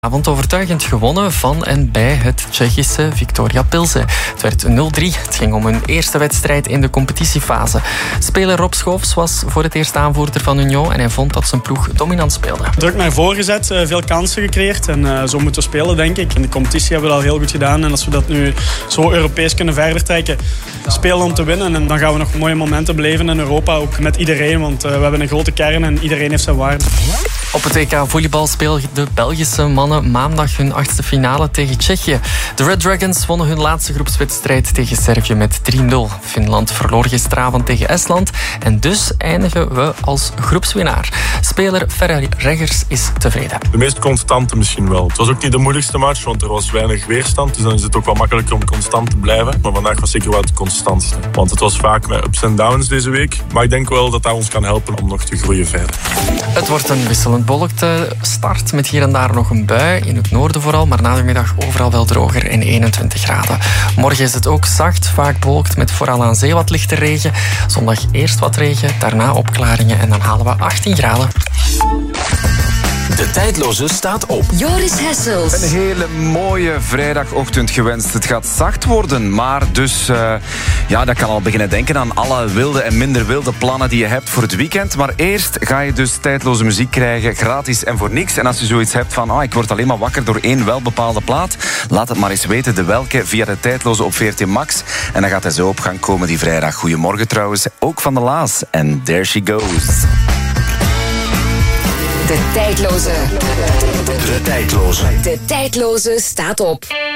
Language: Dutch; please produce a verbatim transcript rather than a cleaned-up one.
Avond overtuigend gewonnen van en bij het Tsjechische Viktoria Pilsen. Het werd nul drie. Het ging om hun eerste wedstrijd in de competitiefase. Speler Rob Schoofs was voor het eerst aanvoerder van Union en hij vond dat zijn ploeg dominant speelde. Druk naar voren gezet, veel kansen gecreëerd en uh, zo moeten we spelen, denk ik. In de competitie hebben we dat al heel goed gedaan en als we dat nu zo Europees kunnen verder trekken, spelen om te winnen en dan gaan we nog mooie momenten beleven in Europa, ook met iedereen, want uh, we hebben een grote kern en iedereen heeft zijn waarde. Op het W K volleybal speelden de Belgische mannen maandag hun achtste finale tegen Tsjechië. De Red Dragons wonnen hun laatste groepswedstrijd tegen Servië met drie nul. Finland verloor gisteravond tegen Estland en dus eindigen we als groepswinnaar. Speler Ferry Reggers is tevreden. De meest constante misschien wel. Het was ook niet de moeilijkste match, want er was weinig weerstand. Dus dan is het ook wel makkelijker om constant te blijven. Maar vandaag was zeker wel het constantste. Want het was vaak met ups en downs deze week. Maar ik denk wel dat dat ons kan helpen om nog te groeien verder. Het wordt een wisselend bewolkte start met hier en daar nog een bui. In het noorden vooral, maar na de middag overal wel droger en eenentwintig graden. Morgen is het ook zacht, vaak bewolkt met vooral aan zee wat lichte regen. Zondag eerst wat regen, daarna opklaringen en dan halen we achttien graden. De tijdloze staat op. Joris Hessels. Een hele mooie vrijdagochtend gewenst. Het gaat zacht worden, maar dus uh, ja, dat kan al beginnen denken aan alle wilde en minder wilde plannen die je hebt voor het weekend. Maar eerst ga je dus tijdloze muziek krijgen, gratis en voor niks. En als je zoiets hebt van, oh, ik word alleen maar wakker door één welbepaalde plaat, laat het maar eens weten, de welke, via de tijdloze op V R T Max. En dan gaat hij zo op gang komen die vrijdag. Goedemorgen trouwens, ook van de Laas. En there she goes. De tijdloze. De tijdloze. De tijdloze staat op.